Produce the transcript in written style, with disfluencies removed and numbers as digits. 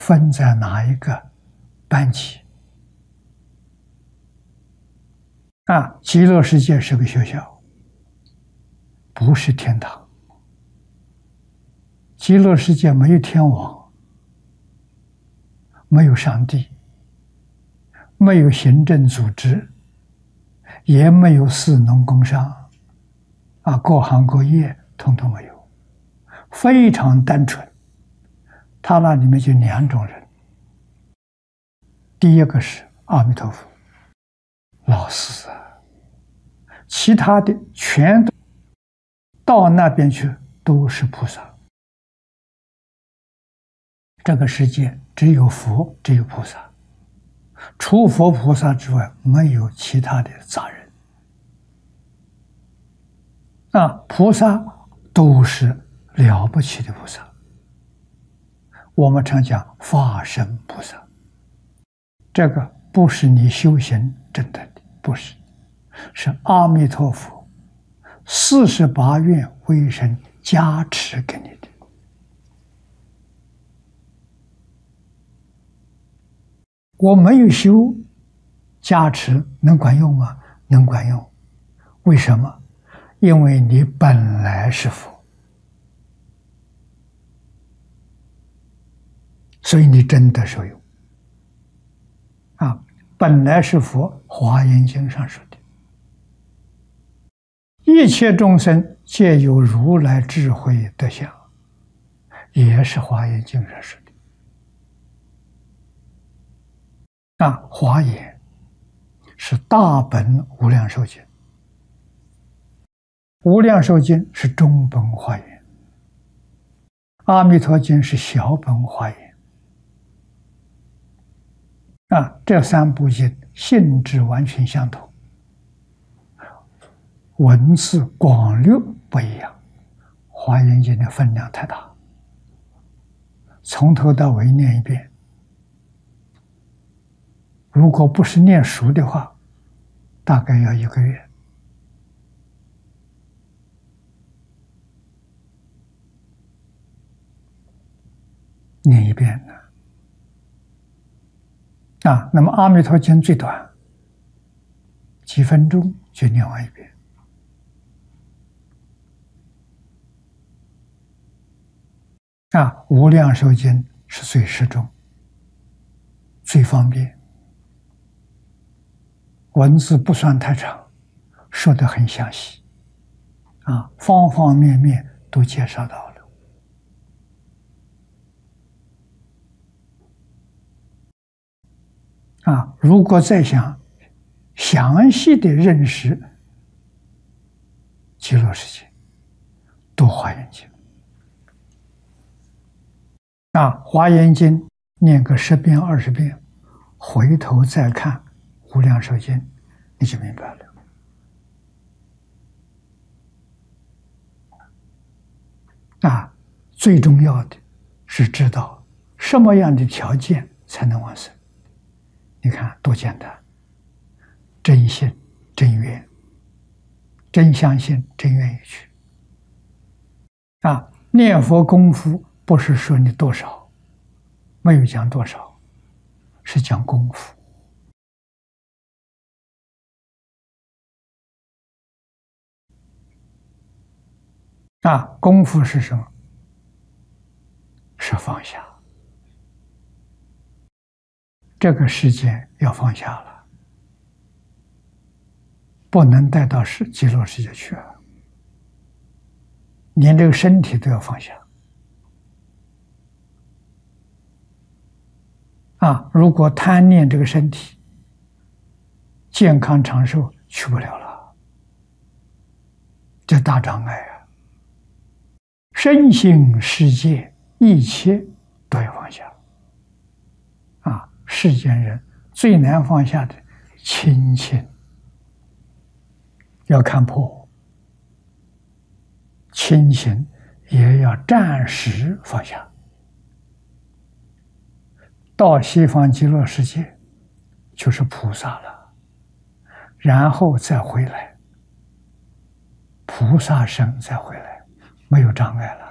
分在哪一个班级啊？极乐世界是个学校，不是天堂。极乐世界没有天王，没有上帝，没有行政组织，也没有士农工商啊，各行各业统统没有，非常单纯。他那里面就两种人，第一个是阿弥陀佛，老师啊，其他的全都到那边去都是菩萨。这个世界只有佛，只有菩萨，除佛菩萨之外，没有其他的杂人。啊，菩萨都是了不起的菩萨。我们常讲法身菩萨，这个不是你修行证得的，不是，是阿弥陀佛48愿威神加持给你的。我没有修，加持能管用吗？能管用。为什么？因为你本来是佛，所以你真的受用。啊，本来是佛，《华严经》上说的，一切众生皆有如来智慧德相，也是《华严经》上说的。啊，华严是大本无量寿经，无量寿经是中本华严，阿弥陀经是小本华严。啊，这三部经性质完全相同，文字广略不一样。华严经的分量太大，从头到尾念一遍，如果不是念熟的话，大概要1个月。念一遍呢。啊，那么《阿弥陀经》最短，几分钟就念完一遍。啊，《无量寿经》是最适中、最方便，文字不算太长，说得很详细，啊，方方面面都介绍到了。啊，如果再想详细的认识极乐世界，读《华严经》。啊，《华严经》念个10遍、20遍，回头再看《无量寿经》，你就明白了。啊，最重要的是知道什么样的条件才能往生。你看多简单，真信、真愿、真相信、真愿意去。啊，念佛功夫不是说你多少，没有讲多少，是讲功夫。啊，功夫是什么？是放下。这个世界要放下了，不能带到极乐世界去了，连这个身体都要放下。啊，如果贪念这个身体，健康长寿去不了了，这大障碍啊！身心世界一切都要放下。啊，世间人最难放下的亲情，要看破，亲情也要暂时放下。到西方极乐世界就是菩萨了，然后再回来，菩萨身再回来，没有障碍了。